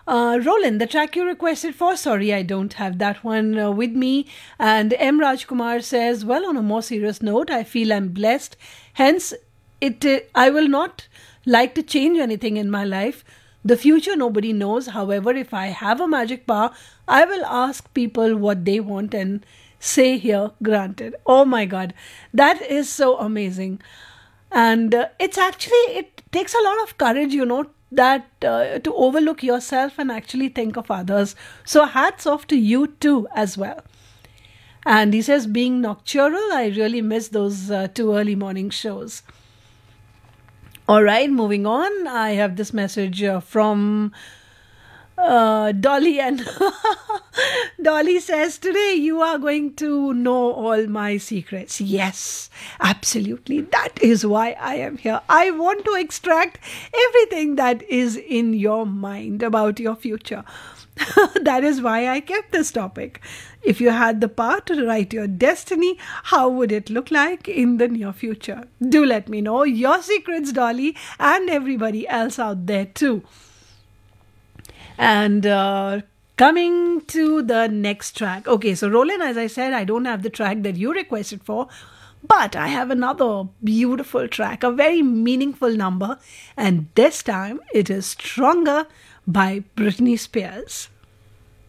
Roland, the track you requested for, sorry, I don't have that one with me. And M. Rajkumar says, well, on a more serious note, I feel I'm blessed. Hence, I will not like to change anything in my life. The future nobody knows. However, if I have a magic power, I will ask people what they want and say here, granted. Oh my God, that is so amazing. And it takes a lot of courage, that to overlook yourself and actually think of others. So hats off to you too as well. And he says, being nocturnal, I really miss those two early morning shows. All right, moving on. I have this message from Dolly, and Dolly says, today you are going to know all my secrets. Yes, absolutely. That is why I am here. I want to extract everything that is in your mind about your future. That is why I kept this topic. If you had the power to write your destiny, how would it look like in the near future? Do let me know your secrets, Dolly, and everybody else out there too. And coming to the next track. Okay, so Roland, as I said, I don't have the track that you requested for, but I have another beautiful track, a very meaningful number, and this time it is Stronger by Britney Spears.